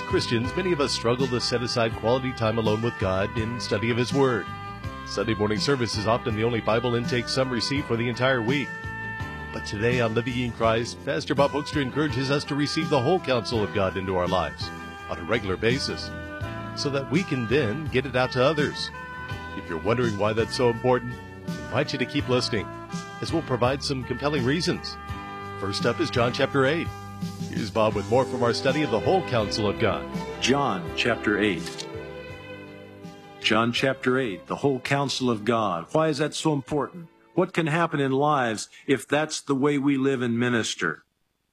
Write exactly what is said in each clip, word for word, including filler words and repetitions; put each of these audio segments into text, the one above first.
Christians, many of us struggle to set aside quality time alone with God in study of His Word. Sunday morning service is often the only Bible intake some receive for the entire week. But today on Living in Christ, Pastor Bob Hoekstra encourages us to receive the whole counsel of God into our lives on a regular basis, so that we can then get it out to others. If you're wondering why that's so important, I invite you to keep listening, as we'll provide some compelling reasons. First up is John chapter eight. Here's Bob with more from our study of the whole counsel of God. John chapter eight. John chapter eight, the whole counsel of God. Why is that so important? What can happen in lives if that's the way we live and minister?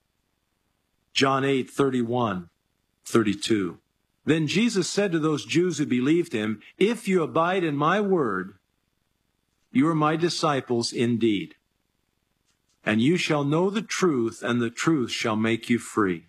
John eight, thirty-one, thirty-two. Then Jesus said to those Jews who believed him, "If you abide in my word, you are my disciples indeed. And you shall know the truth, and the truth shall make you free."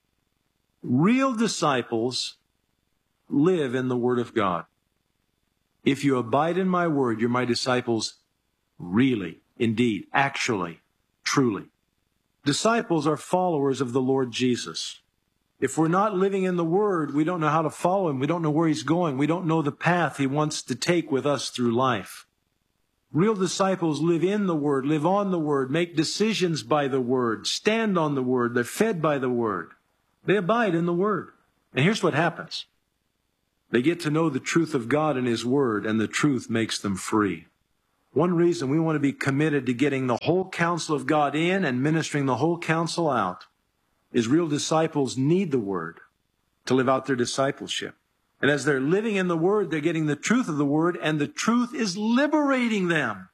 Real disciples live in the Word of God. If you abide in my word, you're my disciples really, indeed, actually, truly. Disciples are followers of the Lord Jesus. If we're not living in the Word, we don't know how to follow Him. We don't know where He's going. We don't know the path He wants to take with us through life. Real disciples live in the Word, live on the Word, make decisions by the Word, stand on the Word. They're fed by the Word. They abide in the Word. And here's what happens. They get to know the truth of God and His Word, and the truth makes them free. One reason we want to be committed to getting the whole counsel of God in and ministering the whole counsel out is real disciples need the Word to live out their discipleship. And as they're living in the Word, they're getting the truth of the Word, and the truth is liberating them.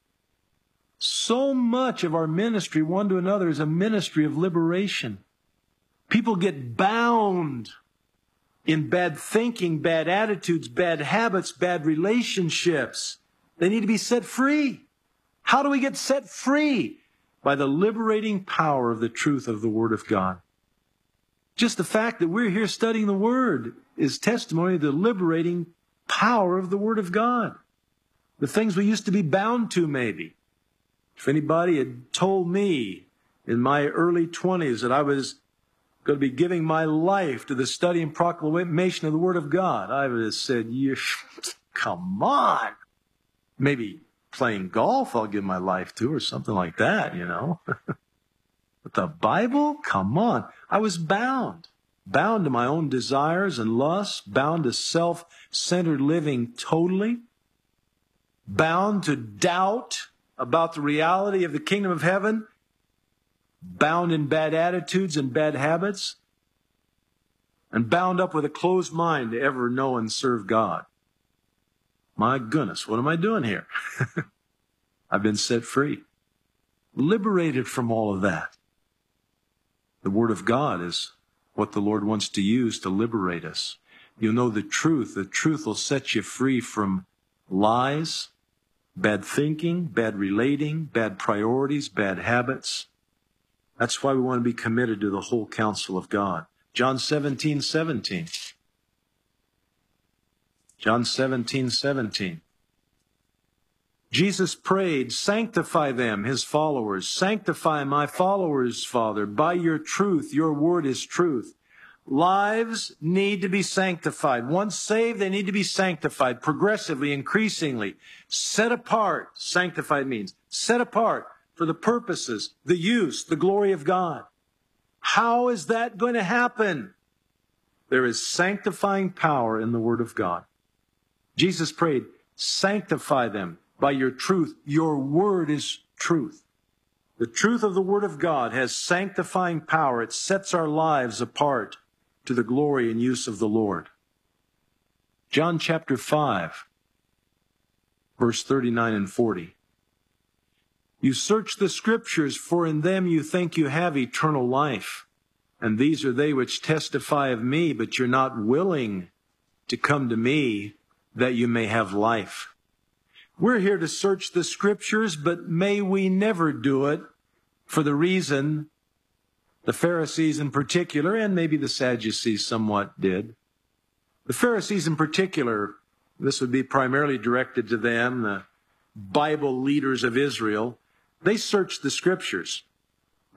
So much of our ministry, one to another, is a ministry of liberation. People get bound in bad thinking, bad attitudes, bad habits, bad relationships. They need to be set free. How do we get set free? By the liberating power of the truth of the Word of God. Just the fact that we're here studying the Word is testimony of the liberating power of the Word of God. The things we used to be bound to, maybe. If anybody had told me in my early twenties that I was going to be giving my life to the study and proclamation of the Word of God, I would have said, you, come on. Maybe playing golf I'll give my life to, or something like that, you know. But the Bible? Come on. I was bound. Bound to my own desires and lusts. Bound to self-centered living totally. Bound to doubt about the reality of the kingdom of heaven. Bound in bad attitudes and bad habits. And bound up with a closed mind to ever know and serve God. My goodness, what am I doing here? I've been set free. Liberated from all of that. The Word of God is what the Lord wants to use to liberate us. You'll know the truth. The truth will set you free from lies, bad thinking, bad relating, bad priorities, bad habits. That's why we want to be committed to the whole counsel of God. John seventeen, seventeen. John seventeen, seventeen. Jesus prayed, "Sanctify them," His followers. "Sanctify my followers, Father, by your truth. Your word is truth." Lives need to be sanctified. Once saved, they need to be sanctified progressively, increasingly. Set apart. Sanctified means set apart for the purposes, the use, the glory of God. How is that going to happen? There is sanctifying power in the Word of God. Jesus prayed, "Sanctify them by your truth. Your word is truth." The truth of the Word of God has sanctifying power. It sets our lives apart to the glory and use of the Lord. John chapter five, verse thirty-nine and forty. "You search the Scriptures, for in them you think you have eternal life. And these are they which testify of me, but you're not willing to come to me that you may have life." We're here to search the Scriptures, but may we never do it for the reason the Pharisees in particular, and maybe the Sadducees somewhat did. The Pharisees in particular, this would be primarily directed to them, the Bible leaders of Israel. They searched the Scriptures.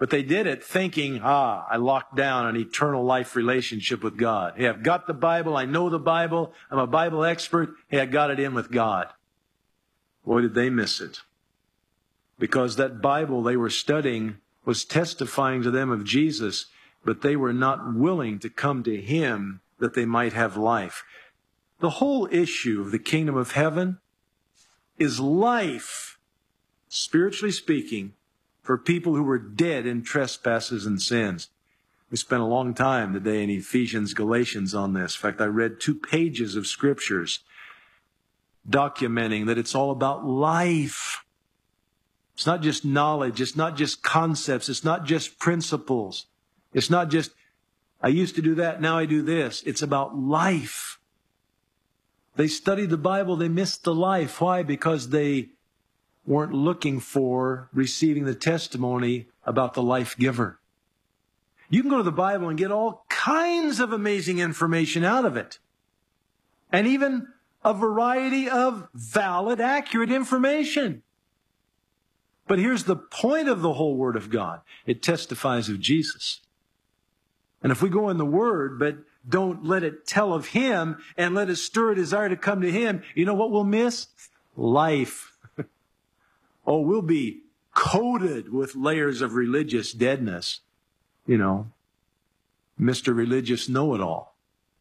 But they did it thinking, ah, I locked down an eternal life relationship with God. Hey, I've got the Bible. I know the Bible. I'm a Bible expert. Hey, I got it in with God. Boy, did they miss it. Because that Bible they were studying was testifying to them of Jesus, but they were not willing to come to Him that they might have life. The whole issue of the kingdom of heaven is life, spiritually speaking, for people who were dead in trespasses and sins. We spent a long time today in Ephesians, Galatians on this. In fact, I read two pages of scriptures documenting that it's all about life. It's not just knowledge. It's not just concepts. It's not just principles. It's not just, I used to do that, now I do this. It's about life. They studied the Bible, they missed the life. Why? Because they weren't looking for receiving the testimony about the life giver. You can go to the Bible and get all kinds of amazing information out of it. And even a variety of valid, accurate information. But here's the point of the whole Word of God. It testifies of Jesus. And if we go in the Word, but don't let it tell of Him and let us stir a desire to come to Him, you know what we'll miss? Life. Oh, we'll be coated with layers of religious deadness. You know, Mister Religious Know-It-All.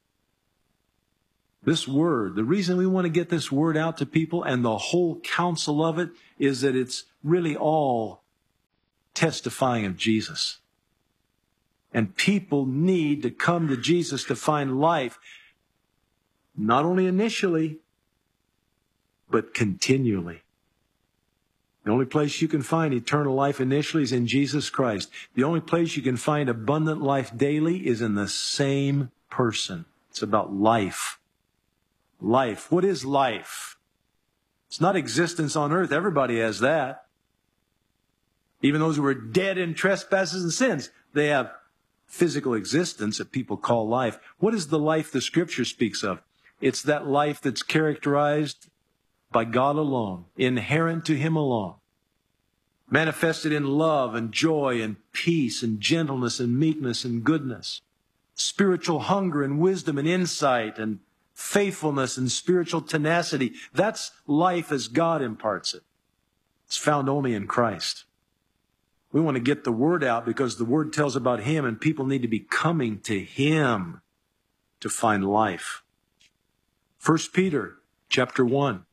This Word, the reason we want to get this Word out to people and the whole counsel of it is that it's really all testifying of Jesus. And people need to come to Jesus to find life, not only initially, but continually. The only place you can find eternal life initially is in Jesus Christ. The only place you can find abundant life daily is in the same person. It's about life. Life. What is life? It's not existence on earth. Everybody has that. Even those who are dead in trespasses and sins, they have physical existence that people call life. What is the life the Scripture speaks of? It's that life that's characterized by God alone, inherent to Him alone, manifested in love and joy and peace and gentleness and meekness and goodness, spiritual hunger and wisdom and insight and faithfulness and spiritual tenacity. That's life as God imparts it. It's found only in Christ. We want to get the Word out because the Word tells about Him and people need to be coming to Him to find life. First Peter chapter one.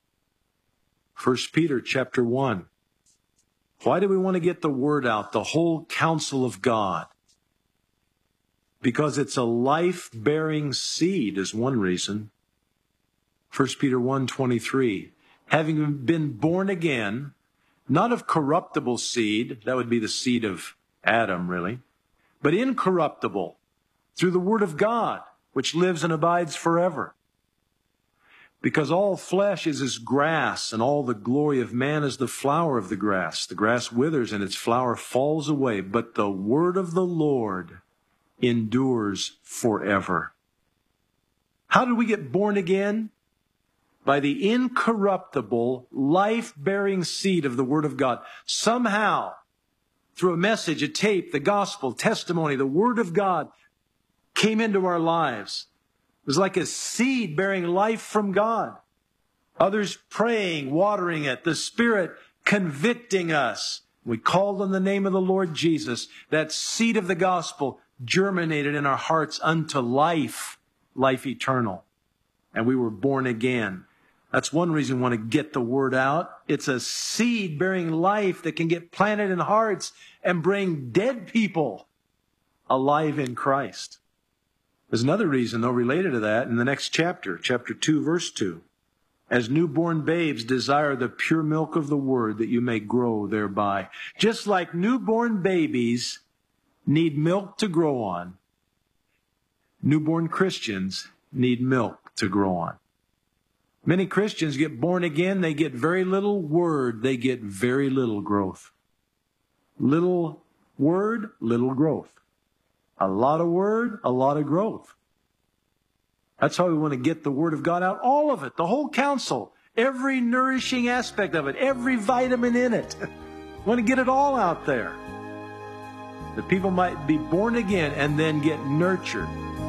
First Peter chapter one. Why do we want to get the Word out, the whole counsel of God? Because it's a life-bearing seed is one reason. First Peter one twenty-three. Having been born again, not of corruptible seed, that would be the seed of Adam really, but incorruptible, through the Word of God, which lives and abides forever. Because all flesh is as grass, and all the glory of man is the flower of the grass. The grass withers and its flower falls away, but the word of the Lord endures forever. How did we get born again? By the incorruptible, life-bearing seed of the Word of God. Somehow, through a message, a tape, the gospel, testimony, the Word of God came into our lives. It was like a seed bearing life from God. Others praying, watering it, the Spirit convicting us. We called on the name of the Lord Jesus. That seed of the gospel germinated in our hearts unto life, life eternal. And we were born again. That's one reason we want to get the Word out. It's a seed bearing life that can get planted in hearts and bring dead people alive in Christ. There's another reason, though, related to that in the next chapter, chapter two, verse two. As newborn babes desire the pure milk of the Word that you may grow thereby. Just like newborn babies need milk to grow on, newborn Christians need milk to grow on. Many Christians get born again, they get very little Word, they get very little growth. Little Word, little growth. A lot of Word, a lot of growth. That's how we want to get the Word of God out. All of it, the whole counsel, every nourishing aspect of it, every vitamin in it. We want to get it all out there. that people might be born again and then get nurtured.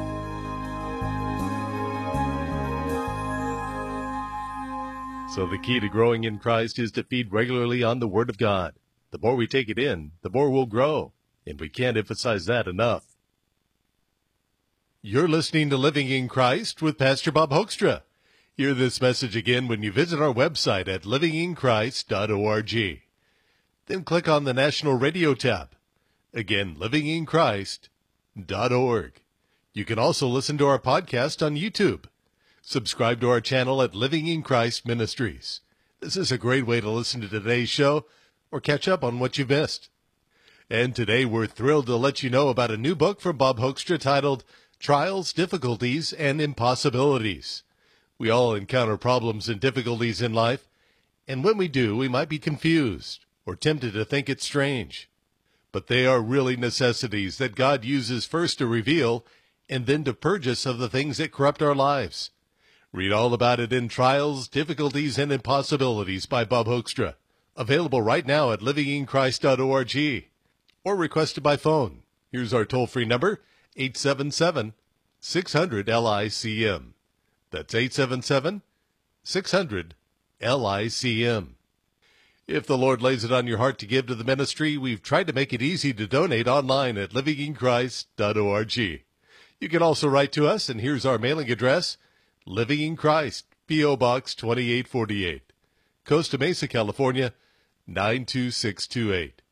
So the key to growing in Christ is to feed regularly on the Word of God. The more we take it in, the more we'll grow, and we can't emphasize that enough. You're listening to Living in Christ with Pastor Bob Hoekstra. Hear this message again when you visit our website at living in christ dot org. Then click on the National Radio tab. Again, living in christ dot org. You can also listen to our podcast on YouTube. Subscribe to our channel at Living in Christ Ministries. This is a great way to listen to today's show or catch up on what you missed. And today we're thrilled to let you know about a new book from Bob Hoekstra titled Trials, Difficulties, and Impossibilities. We all encounter problems and difficulties in life, and when we do, we might be confused or tempted to think it's strange. But they are really necessities that God uses first to reveal and then to purge us of the things that corrupt our lives. Read all about it in Trials, Difficulties, and Impossibilities by Bob Hoekstra. Available right now at living in christ dot org or requested by phone. Here's our toll-free number, eight seven seven, six hundred, L I C M. That's eight seven seven, six hundred, L I C M. If the Lord lays it on your heart to give to the ministry, we've tried to make it easy to donate online at living in christ dot org. You can also write to us, and here's our mailing address, Living in Christ, P O. Box twenty-eight forty-eight, Costa Mesa, California, nine two six two eight.